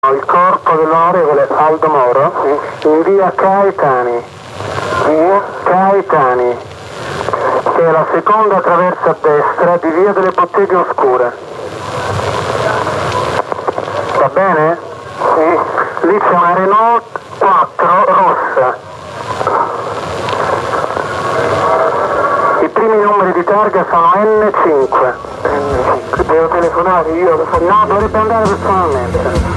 Il corpo dell'onorevole Aldo Moro in via Caetani, che è la seconda traversa a destra di via delle Botteghe Oscure. Va bene? Sì. Lì c'è una Renault 4 rossa. I primi numeri di targa sono N5. Devo telefonare io? No, dovrebbe andare personalmente.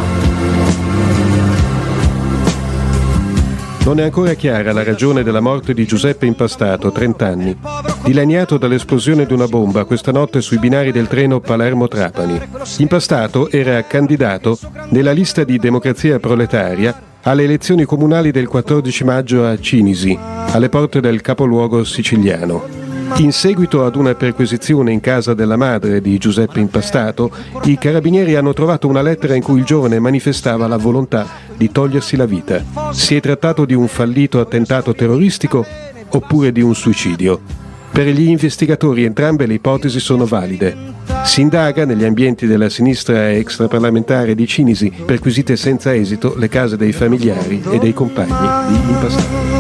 Non è ancora chiara la ragione della morte di Giuseppe Impastato, 30 anni, dilaniato dall'esplosione di una bomba questa notte sui binari del treno Palermo-Trapani. Impastato era candidato nella lista di Democrazia Proletaria alle elezioni comunali del 14 maggio a Cinisi, alle porte del capoluogo siciliano. In seguito ad una perquisizione in casa della madre di Giuseppe Impastato, i carabinieri hanno trovato una lettera in cui il giovane manifestava la volontà di togliersi la vita. Si è trattato di un fallito attentato terroristico oppure di un suicidio? Per gli investigatori entrambe le ipotesi sono valide. Si indaga negli ambienti della sinistra extraparlamentare di Cinisi, perquisite senza esito le case dei familiari e dei compagni di Impastato.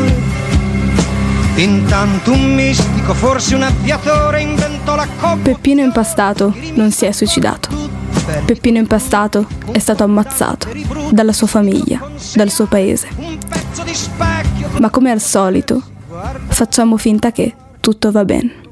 Intanto un mistico, forse un aviatore, inventò la coppia. Peppino Impastato non si è suicidato. Peppino Impastato è stato ammazzato dalla sua famiglia, dal suo paese. Ma come al solito, facciamo finta che tutto va bene.